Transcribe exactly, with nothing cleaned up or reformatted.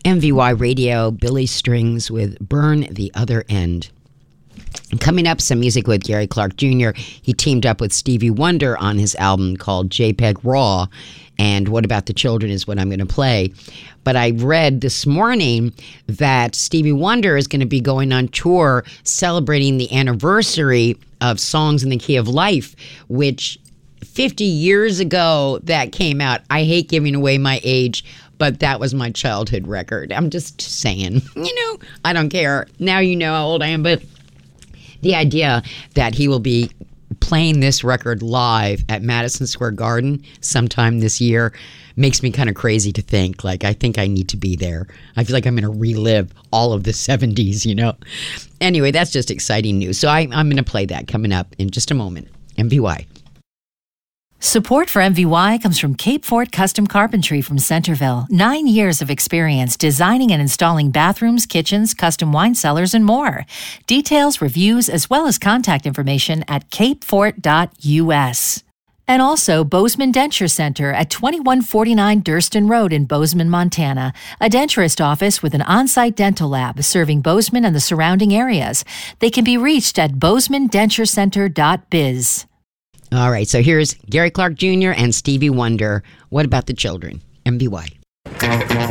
M V Y Radio, Billy Strings with Burn the Other End. Coming up, some music with Gary Clark Junior He teamed up with Stevie Wonder on his album called JPEG Raw. And What About the Children is what I'm going to play. But I read this morning that Stevie Wonder is going to be going on tour celebrating the anniversary of Songs in the Key of Life, which fifty years ago that came out. I hate giving away my age, but that was my childhood record. I'm just saying, you know, I don't care. Now you know how old I am, but the idea that he will be playing this record live at Madison Square Garden sometime this year makes me kind of crazy to think. Like, I think I need to be there. I feel like I'm going to relive all of the seventies, you know? Anyway, that's just exciting news. So I, I'm going to play that coming up in just a moment. M V Y. Support for M V Y comes from Cape Fort Custom Carpentry from Centerville. Nine years of experience designing and installing bathrooms, kitchens, custom wine cellars, and more. Details, reviews, as well as contact information at cape fort dot u s. And also Bozeman Denture Center at twenty-one forty-nine Durston Road in Bozeman, Montana. A denturist office with an on-site dental lab serving Bozeman and the surrounding areas. They can be reached at bozeman denture center dot biz. All right, so here's Gary Clark Junior and Stevie Wonder. What About the Children? M V Y.